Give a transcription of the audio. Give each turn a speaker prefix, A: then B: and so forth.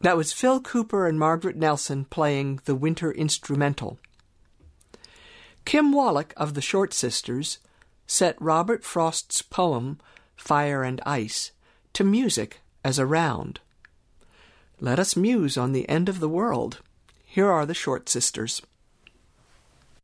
A: That was Phil Cooper and Margaret Nelson playing the Winter Instrumental. Kim Wallach of the Short Sisters set Robert Frost's poem, Fire and Ice, to music as a round. Let us muse on the end of the world. Here are the Short Sisters.